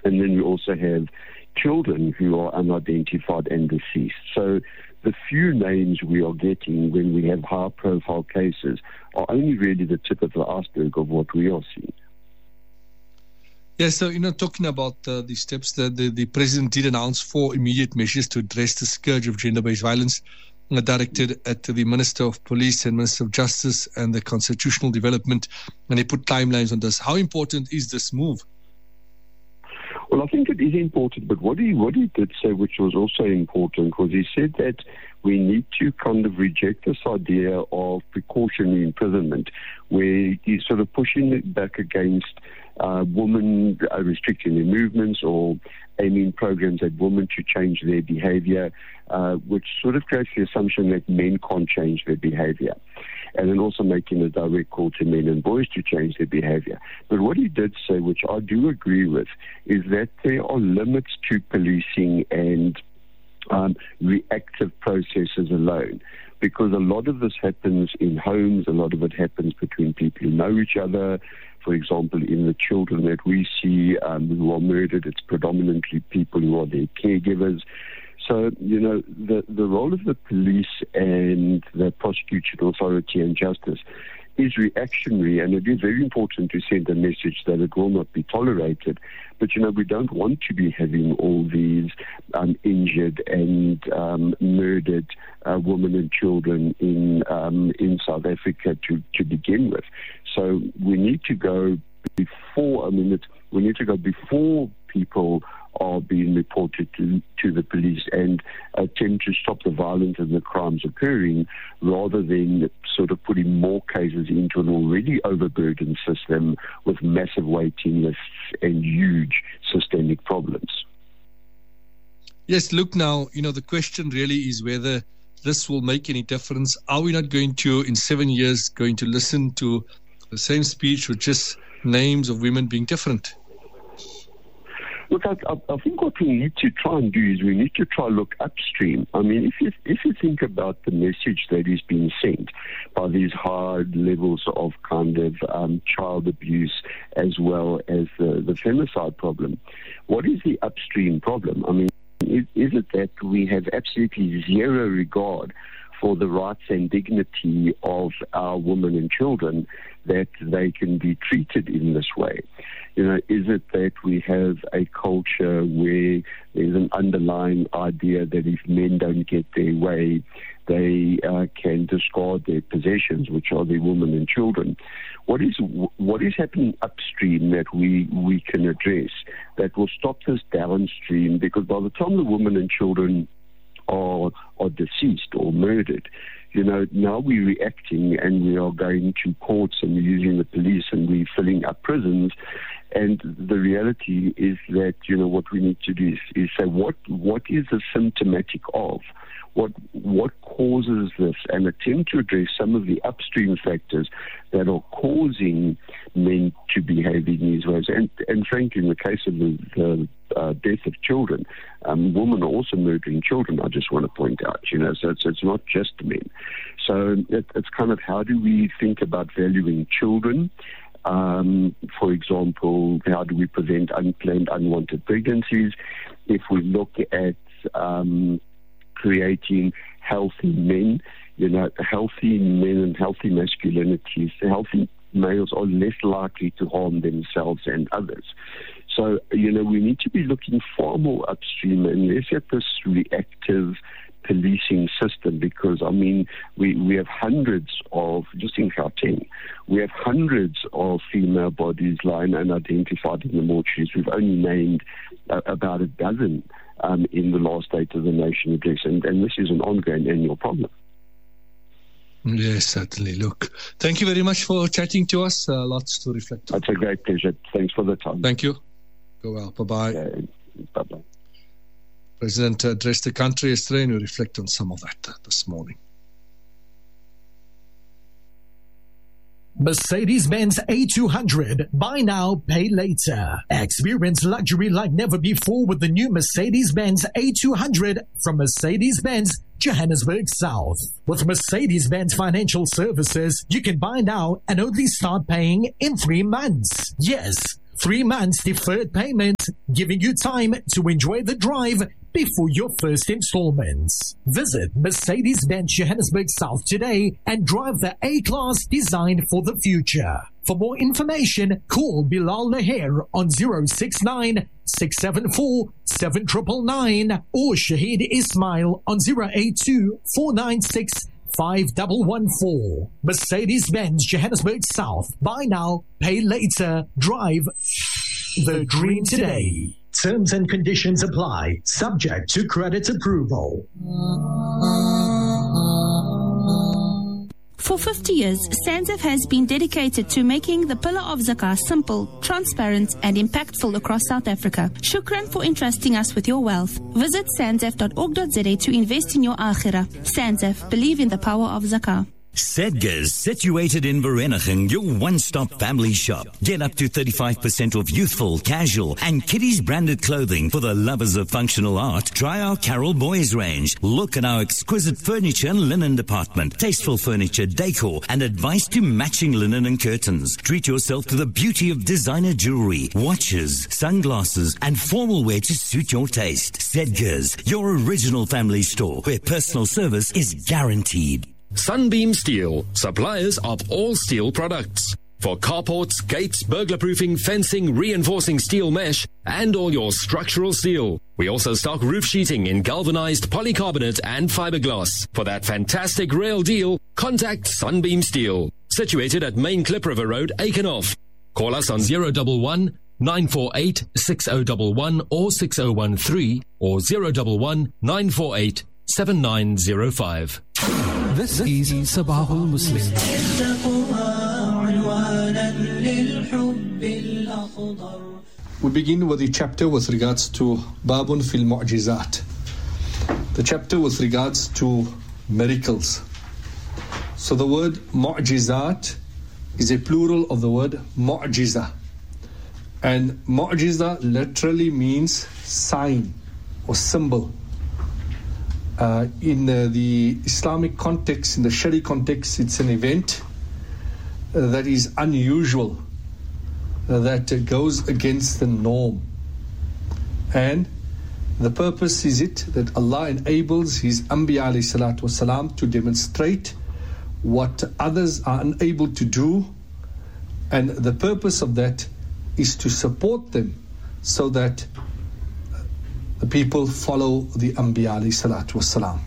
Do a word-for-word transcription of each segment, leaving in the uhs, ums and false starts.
And then we also have children who are unidentified and deceased. So the few names we are getting when we have high-profile cases are only really the tip of the iceberg of what we are seeing. Yeah, so, you know, talking about uh, the steps, that the, the president did announce four immediate measures to address the scourge of gender-based violence uh, directed at the Minister of Police and Minister of Justice and the Constitutional Development, and they put timelines on this. How important is this move? Well, I think it is important, but what he what he did say, which was also important, was he said that we need to kind of reject this idea of precautionary imprisonment, where he's sort of pushing it back against uh, women uh, restricting their movements or aiming programs at women to change their behavior, uh, which sort of creates the assumption that men can't change their behavior. And then also making a direct call to men and boys to change their behavior. But what he did say, which I do agree with, is that there are limits to policing and um, reactive processes alone. Because a lot of this happens in homes, a lot of it happens between people who know each other. For example, in the children that we see um, who are murdered, it's predominantly people who are their caregivers. So, you know, the, the role of the police and the prosecution authority and justice is reactionary, and it is very important to send a message that it will not be tolerated. But, you know, we don't want to be having all these um, injured and um, murdered uh, women and children in um, in South Africa to, to begin with. So we need to go before, I mean, it, we need to go before people are being reported to, to the police and attempt to stop the violence and the crimes occurring, rather than sort of putting more cases into an already overburdened system with massive waiting lists and huge systemic problems. Yes, look now, you know, the question really is whether this will make any difference. Are we not going to, in seven years, going to listen to the same speech with just names of women being different? Look, I, I think what we need to try and do is we need to try and look upstream. I mean, if you, if you think about the message that is being sent by these high levels of kind of um, child abuse as well as the, the femicide problem, what is the upstream problem? I mean, is, is it that we have absolutely zero regard for the rights and dignity of our women and children, that they can be treated in this way? You know, is it that we have a culture where there's an underlying idea that if men don't get their way, they uh, can discard their possessions, which are their women and children? What is what is happening upstream that we, we can address that will stop this downstream? Because by the time the women and children are, are deceased or murdered, you know, now we're reacting and we are going to courts and we're using the police and we're filling up prisons. And the reality is that, you know, what we need to do is, is say, what what is the symptomatic of? What what causes this? And attempt to address some of the upstream factors that are causing men to behave in these ways. And, and frankly, in the case of the, the uh, death of children, um, women are also murdering children, I just want to point out, you know, so it's, it's not just men. So it, it's kind of, how do we think about valuing children? Um, for example, how do we prevent unplanned, unwanted pregnancies? If we look at um, creating healthy men, you know, healthy men and healthy masculinities, healthy males are less likely to harm themselves and others. So, you know, we need to be looking far more upstream and less at this reactive policing system, because, I mean, we, we have hundreds of, just in Gauteng, we have hundreds of female bodies lying unidentified in the mortuaries. We've only named uh, about a dozen um, in the last State of the Nation address, and, and this is an ongoing annual problem. Yes, certainly. Look, thank you very much for chatting to us. Uh, lots to reflect on. It's a great pleasure. Thanks for the time. Thank you. Go well. Bye-bye. Okay. Bye-bye. President addressed the country yesterday, and we reflect on some of that uh, this morning. Mercedes-Benz A two hundred. Buy now, pay later. Experience luxury like never before with the new Mercedes-Benz A two hundred from Mercedes-Benz Johannesburg South. With Mercedes-Benz Financial Services, you can buy now and only start paying in three months. Yes, Three months deferred payment, giving you time to enjoy the drive before your first installments. Visit Mercedes-Benz Johannesburg South today and drive the A-Class designed for the future. For more information, call Bilal Laher on zero six nine, six seven four, seven nine nine nine or Shahid Ismail on zero eight two, four nine six, five one one four. Mercedes-Benz Johannesburg South. Buy now, pay later. Drive the dream today. Terms and conditions apply. Subject to credit approval. For fifty years, SANZAF has been dedicated to making the pillar of Zakah simple, transparent, and impactful across South Africa. Shukran for entrusting us with your wealth. Visit sanzaf dot org dot za to invest in your akhirah. SANZAF, believe in the power of Zakah. Sedgars, situated in Vereeniging, your one-stop family shop. Get up to thirty-five percent off youthful, casual, and kiddies branded clothing for the lovers of functional art. Try our Carol Boys range. Look at our exquisite furniture and linen department. Tasteful furniture, decor, and advice to matching linen and curtains. Treat yourself to the beauty of designer jewelry, watches, sunglasses, and formal wear to suit your taste. Sedgars, your original family store where personal service is guaranteed. Sunbeam Steel, suppliers of all steel products. For carports, gates, burglar-proofing, fencing, reinforcing steel mesh, and all your structural steel. We also stock roof sheeting in galvanized polycarbonate and fiberglass. For that fantastic rail deal, contact Sunbeam Steel. Situated at Main Klip River Road, Aikenhof. Call us on zero one one, nine four eight, six zero one one or six zero one three or zero one one, nine four eight, seven nine zero five. This is Sabahul Muslim. We begin with the chapter with regards to Babun fil Mu'jizat. The chapter with regards to miracles. So the word Mu'jizat is a plural of the word Mu'jiza. And Mu'jiza literally means sign or symbol. Uh, in uh, the Islamic context, in the Shari context, it's an event uh, that is unusual, uh, that uh, goes against the norm. And the purpose is it that Allah enables His Anbiya alayhi salatu wasalam to demonstrate what others are unable to do, and the purpose of that is to support them so that the people follow the Anbiya alayhi salatu wasalam.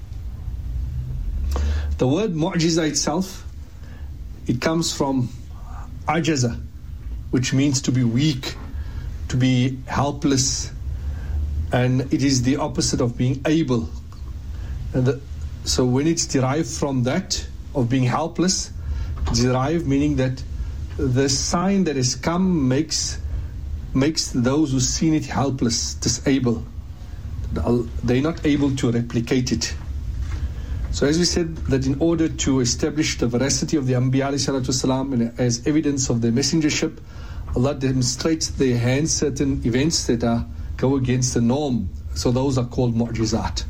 The word Mu'jiza itself, it comes from ajaza, which means to be weak, to be helpless, and it is the opposite of being able. And the, so when it's derived from that, of being helpless, derived meaning that the sign that has come makes, makes those who've seen it helpless, disabled. They're not able to replicate it. So as we said, that in order to establish the veracity of the Anbiya alayhi salatu wasalam and as evidence of their messengership, Allah demonstrates their hands certain events that are go against the norm. So those are called mu'jizat.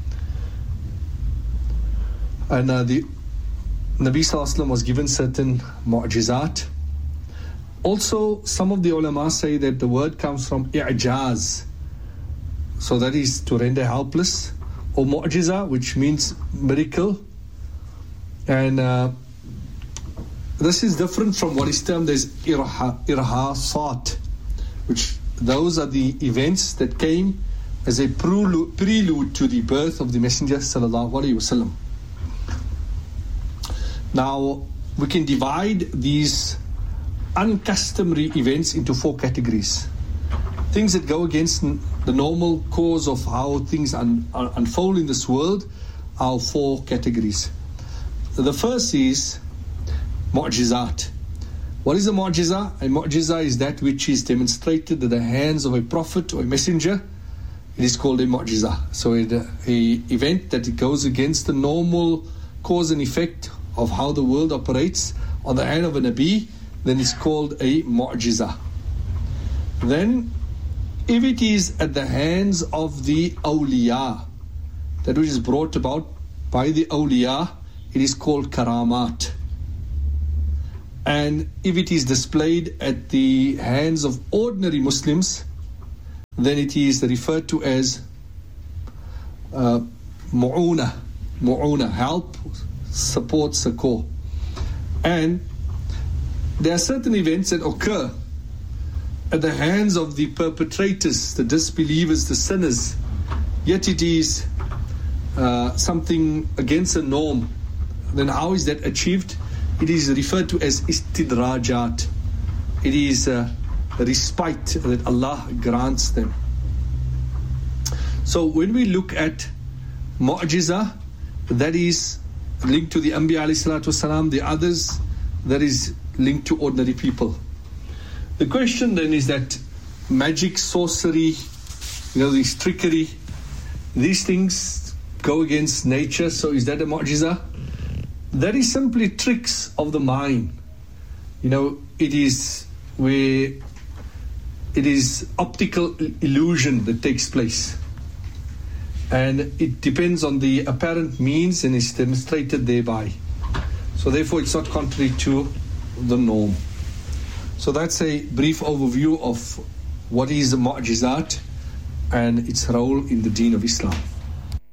And uh, the Nabi sallallahu alaihi wasallam was given certain mu'jizat. Also, some of the ulama say that the word comes from i'jaz. So that is to render helpless, or mu'jiza, which means miracle. And uh, this is different from what is termed as irha, irhasat, which those are the events that came as a prelude, prelude to the birth of the Messenger sallallahu alaihi wasallam. Now, we can divide these uncustomary events into four categories. Things that go against the normal course of how things un- unfold in this world are four categories. The first is mu'jizat. What is a mu'jiza? A mu'jiza is that which is demonstrated in the hands of a prophet or a messenger. It is called a mu'jiza. So it, uh, a event that it goes against the normal cause and effect of how the world operates on the hand of a Nabi, then it's called a mu'jiza. Then, if it is at the hands of the awliya, that which is brought about by the awliya, it is called karamat. And if it is displayed at the hands of ordinary Muslims, then it is referred to as uh, mu'una, mu'una, help, support, succor. And there are certain events that occur at the hands of the perpetrators, the disbelievers, the sinners, yet it is uh, something against the norm. Then how is that achieved? It is referred to as istidrajat. It is a respite that Allah grants them. So when we look at mu'jiza, that is linked to the Anbiya alayhi salatu wasalam, the others, that is linked to ordinary people. The question then is that magic, sorcery, you know, this trickery, these things go against nature, so is that a mu'jiza? That is simply tricks of the mind. You know, it is where it is optical illusion that takes place. And it depends on the apparent means and is demonstrated thereby. So therefore it's not contrary to the norm. So that's a brief overview of what is the mu'jizat and its role in the deen of Islam.